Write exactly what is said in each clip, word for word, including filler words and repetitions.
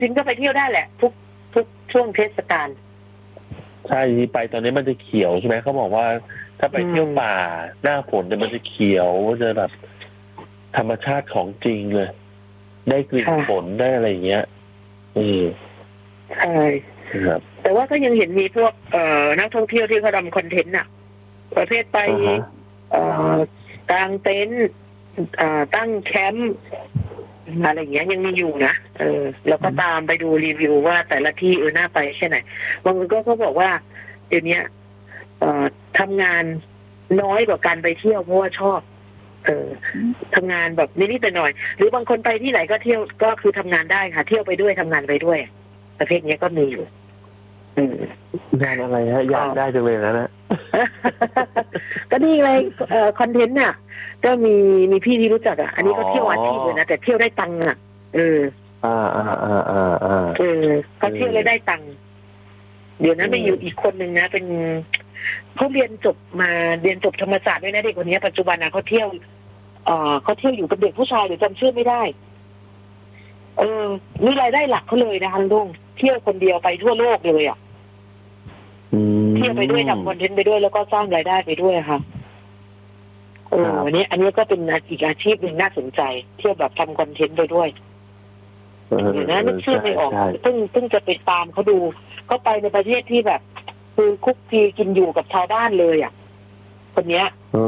จริงก็ไปเที่ยวได้แหละทุกทุกช่วงเทศกาลใช่ที่ไปตอนนี้มันจะเขียวใช่ไหมเขาบอกว่าถ้าไปเที่ยวป่าหน้าฝนเนี่ยมันจะเขียวจะแบบธรรมชาติของจริงเลยได้กลิ่นฝนได้อะไรเงี้ยอืมใช่ครับแต่ว่าก็ยังเห็นมีพวกเอ่อนักท่องเที่ยวที่เขาทำคอนเทนต์น่ะประเภทไปเอ่อกางเต็นท์ตั้งแคมป์อะไรอย่างเงี้ยยังมีอยู่นะเออแล้วก็ตามไปดูรีวิวว่าแต่ละที่เออน่าไปแค่ไหนบางคนก็เขาบอกว่าเดี๋ยวนี้เอ่อทำงานน้อยกว่าการไปเที่ยวเพราะว่าชอบเออทำงานแบบนิดๆหน่อยหรือบางคนไปที่ไหนก็เที่ยวก็คือทำงานได้ค่ะเที่ยวไปด้วยทำงานไปด้วยประเภทนี้ก็มีอยู่งานอะไรฮะอยากได้จังเลยนะนะก็นี่เลยเอ่อคอนเทนต์น่ะก็มีมีพี่ที่รู้จักอ่ะอันนี้ก็เที่ยวอาชีพเลยนะแต่เที่ยวได้ตังค์อ่ะเอออ่าอ่าอ่าอ่าอ่าเออเขาเที่ยวเลยได้ตังค์เดี๋ยวนั้นไปอยู่อีกคนนึงนะเป็นเขาเรียนจบมาเรียนจบธรรมศาสตร์ด้วยนะเด็กคนนี้ปัจจุบันนะเขาเที่ยวเอ่อเขาเที่ยวอยู่กับเด็กผู้ชายหรือจำชื่อไม่ได้เออนี่รายได้หลักเขาเลยนะคะลุงเที่ยวคนเดียวไปทั่วโลกเลยอ่ะเที่ยวไปด้วยทำคอนเทนต์ไปด้วยแล้วก็สร้างรายได้ไปด้วยค่ะเอออันนี้อันนี้ก็เป็นอีกอาชีพหนึ่งน่าสนใจเที่ยวแบบทำคอนเทนต์ไปด้วยเดี๋ยวนะนึกชื่อไม่ออกเพิ่งเพิ่งจะไปตามเขาดูเขาไปในประเทศที่แบบคือคุกคีกินอยู่กับชาวบ้านเลยอ่ะคนเนี้ย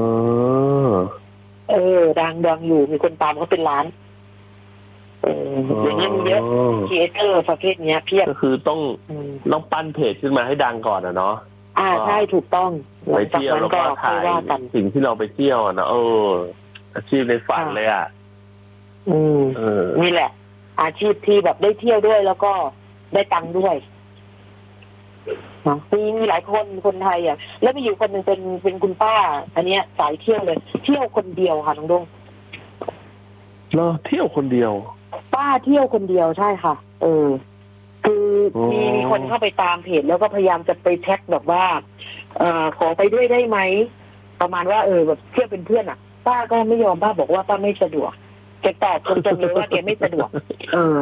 เออดังดังอยู่มีคนตามเขาเป็นล้านเอออย่างนี้มีเยอะครีเอเตอร์ประเภทเนี้ยเพียบก็คือต้องต้องปั้นเพจขึ้นมาให้ดังก่อนอะเนาะอ่าใช่ถูกต้องไปเที่ยวแล้วก็ถ่ายสิ่งที่เราไปเที่ยวนะเอออาชีพในฝันเลยอ่ะอืมนี่แหละอาชีพที่แบบได้เที่ยวด้วยแล้วก็ได้ตังค์ด้วยมีมีหลายคนคนไทยอ่ะแล้วมีอยู่คนหนึ่งเป็นเป็นคุณป้าอันเนี้ยสายเที่ยวเลยเที่ยวคนเดียวค่ะน้องดงเหรอเที่ยวคนเดียวป้าเที่ยวคนเดียวใช่ค่ะเออคือมีมีคนเข้าไปตามเพจแล้วก็พยายามจะไปแท็กแบบว่าเอ่อขอไปด้วยได้ไหมประมาณว่าเออแบบเที่ยวเป็นเพื่อนอ่ะป้าก็ไม่ยอมป้าบอกว่าป้าไม่สะดวกแกตอบตรงๆเลยว่าแกไม่สะดวกเออ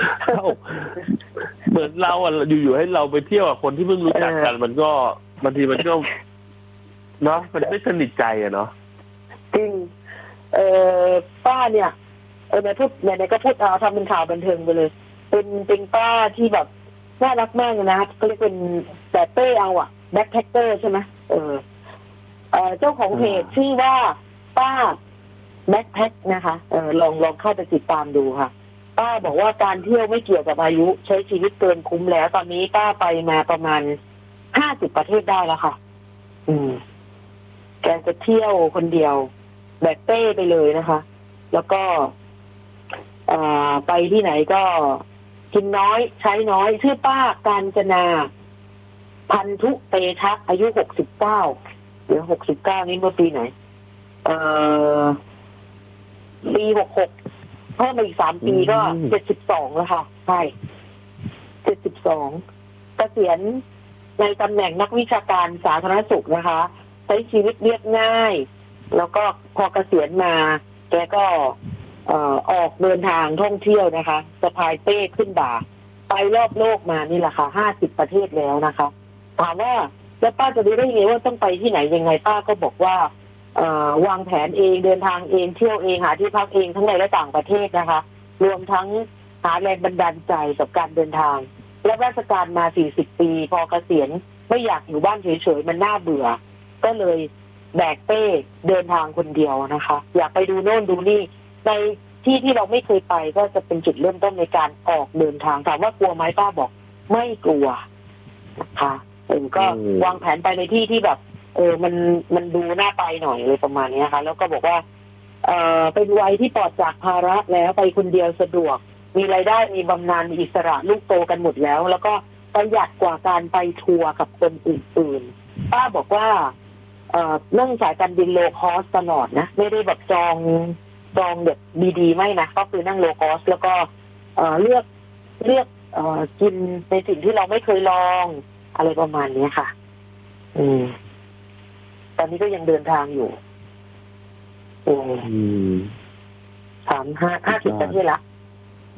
เหมือนเราอ่ะอยู่ๆให้เราไปเที่ยวกับคนที่เพิ่งรู้จักกันมันก็บางทีมันก็เนาะมันไม่สนิทใจอะเนาะจริงเออป้าเนี่ยเออไหนพูดไหนๆก็พูดเอาทำเป็นข่าวบันเทิงไปเลยเป็นเป็นป้าที่แบบน่ารักมากเลยนะก็เรียกเป็นแบบเป้เอาอะแบ็คแพคเกอร์ใช่ไหมเออเออเจ้าของเพจชื่อว่าป้าแบ็คแพ็คนะคะเออลองลองเข้าไปติดตามดูค่ะป้าบอกว่าการเที่ยวไม่เกี่ยวกับอายุใช้ชีวิตเกินคุ้มแล้วตอนนี้ป้าไปมาประมาณห้าสิบประเทศได้แล้วค่ะอืมแกจะเที่ยวคนเดียวแบกเป้ไปเลยนะคะแล้วก็ไปที่ไหนก็กินน้อยใช้น้อยชื่อป้าการจนาพันธุเตชะอายุหกสิบเก้าเดี๋ยวหกสิบเก้านี้เมื่อปีไหนเอ่อปีหกหกเพิ่มมาอีกสามปีก็เจ็ดสิบสองแล้วค่ะใช่เจ็ดสิบสองเกษียณในตำแหน่งนักวิชาการสาธารณสุขนะคะใช้ชีวิตเรียบง่ายแล้วก็พอเกษียณมาแกก็เอ่อออกเดินทางท่องเที่ยวนะคะสะพายเป้ขึ้นบ่าไปรอบโลกมานี่แหละค่ะห้าสิบประเทศแล้วนะคะถามว่าแล้วป้าจะรู้ได้ไงว่าต้องไปที่ไหนยังไงป้าก็บอกว่าวางแผนเองเดินทางเองเที่ยวเองหาที่พักเองทั้งในและต่างประเทศนะคะรวมทั้งหาแรงบันดาลใจกับการเดินทางและราชการมาสี่สิบปีพอเกษียณไม่อยากอยู่บ้านเฉยๆมันน่าเบื่อก็เลยแบกเป้เดินทางคนเดียวนะคะอยากไปดูโน่นดูนี่ในที่ที่เราไม่เคยไปก็จะเป็นจุดเริ่มต้นในการออกเดินทางถามว่ากลัวไหมป้าบอกไม่กลัวนะคะเออก็วางแผนไปในที่ที่แบบเออมันมันดูน่าไปหน่อยเลยประมาณนี้ค่ะแล้วก็บอกว่าเออเป็นวัยที่ปลอดจากภาระแล้วไปคนเดียวสะดวกมีรายได้มีบำนาญมีอิสระลูกโตกันหมดแล้วแล้วก็ประหยัดกว่าการไปทัวร์กับคนอื่นๆป้าบอกว่าเออนั่งสายการบินโลคอสตลอดนะไม่ได้แบบจองจองแบบดีๆไม่นะก็คือนั่งโลคอสแล้วก็เออเลือกเลือกเออกินในสิ่งที่เราไม่เคยลองอะไรประมาณนี้ค่ะอืมตอนนี้ก็ยังเดินทางอยู่โอ้สามห้าห้าสิบประเทศละ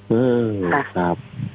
อืมค่ะครับ